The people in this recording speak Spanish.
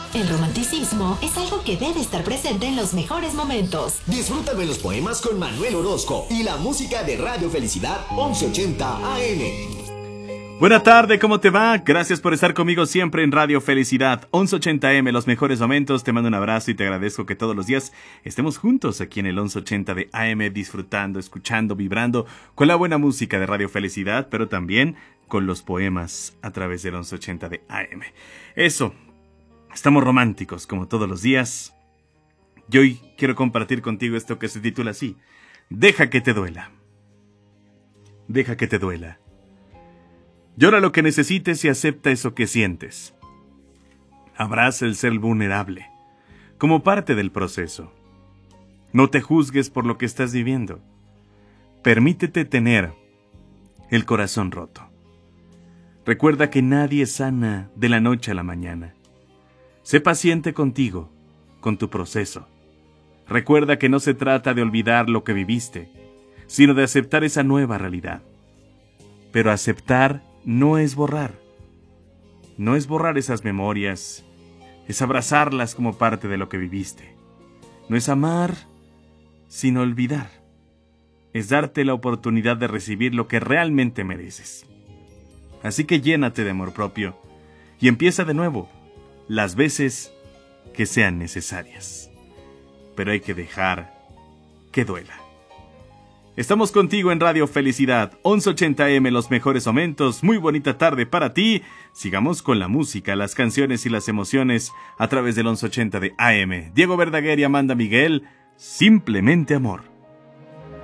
El romanticismo es algo que debe estar presente en los mejores momentos. Disfruta de los poemas con Manuel Orozco y la música de Radio Felicidad 1180 AM. Buena tarde, ¿cómo te va? Gracias por estar conmigo siempre en Radio Felicidad 1180 AM, los mejores momentos. Te mando un abrazo y te agradezco que todos los días estemos juntos aquí en el 1180 de AM, disfrutando, escuchando, vibrando con la buena música de Radio Felicidad, pero también con los poemas a través del 1180 de AM. Eso, estamos románticos como todos los días. Y hoy quiero compartir contigo esto que se titula así: Deja que te duela. Deja que te duela. Llora lo que necesites y acepta eso que sientes. Abraza el ser vulnerable, como parte del proceso. No te juzgues por lo que estás viviendo. Permítete tener el corazón roto. Recuerda que nadie sana de la noche a la mañana. Sé paciente contigo, con tu proceso. Recuerda que no se trata de olvidar lo que viviste, sino de aceptar esa nueva realidad. Pero aceptar no es borrar. No es borrar esas memorias, es abrazarlas como parte de lo que viviste. No es amar, sino olvidar. Es darte la oportunidad de recibir lo que realmente mereces. Así que llénate de amor propio y empieza de nuevo, las veces que sean necesarias. Pero hay que dejar que duela. Estamos contigo en Radio Felicidad 1180 AM, los mejores momentos. Muy bonita tarde para ti. Sigamos con la música, las canciones y las emociones a través del 1180 de AM. Diego Verdaguer y Amanda Miguel, Simplemente Amor.